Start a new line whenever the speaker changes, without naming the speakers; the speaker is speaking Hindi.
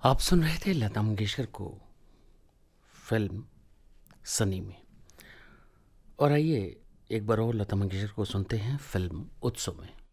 आप सुन रहे थे लता मंगेशकर को फिल्म सनी में। और आइए एक बार और लता मंगेशकर को सुनते हैं फिल्म उत्सव में।